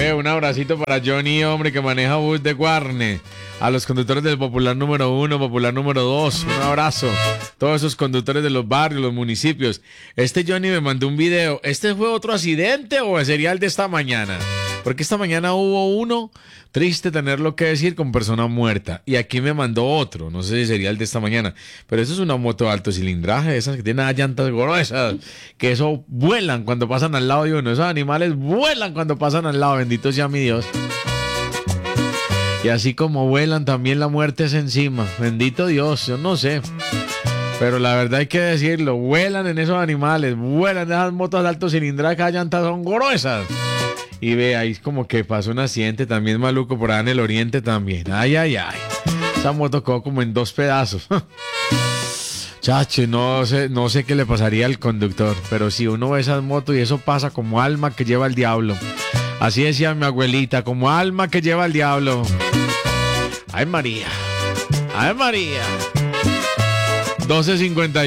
Un abracito para Johnny, hombre, que maneja bus de Guarne. A los conductores del Popular número 1, Popular número 2, un abrazo. Todos esos conductores de los barrios, los municipios. Este Johnny me mandó un video. ¿Este fue otro accidente o sería el de esta mañana? Porque esta mañana hubo uno, triste tenerlo que decir, con persona muerta. Y aquí me mandó otro, no sé si sería el de esta mañana. Pero eso es una moto de alto cilindraje, esas que tienen las llantas gruesas, que eso vuelan cuando pasan al lado de uno. Esos animales vuelan cuando pasan al lado, bendito sea mi Dios. Y así como vuelan, también la muerte es encima. Bendito Dios, yo no sé. Pero la verdad hay que decirlo, vuelan en esos animales, vuelan en esas motos de alto cilindraje, que las llantas son gruesas. Y ve, ahí como que pasó un accidente también maluco por allá en el oriente también. Ay, ay, ay. Esa moto quedó como en 2 pedazos. Chacho, no sé qué le pasaría al conductor. Pero si uno ve esas motos y eso pasa como alma que lleva el diablo. Así decía mi abuelita, como alma que lleva el diablo. Ay, María. Ay, María. 12:51.